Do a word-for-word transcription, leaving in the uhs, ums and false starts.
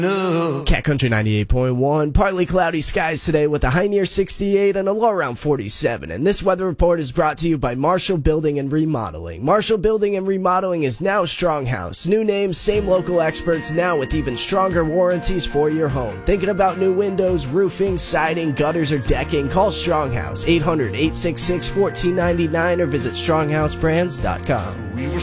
No. Cat Country ninety-eight point one, partly cloudy skies today with a high near sixty-eight and a low around forty-seven. And this weather report is brought to you by Marshall Building and Remodeling. Marshall Building and Remodeling is now Stronghouse. New name, same local experts, now with even stronger warranties for your home. Thinking about new windows, roofing, siding, gutters, or decking? Call Stronghouse, eight hundred, eight six six, one four nine nine or visit stronghouse brands dot com. We were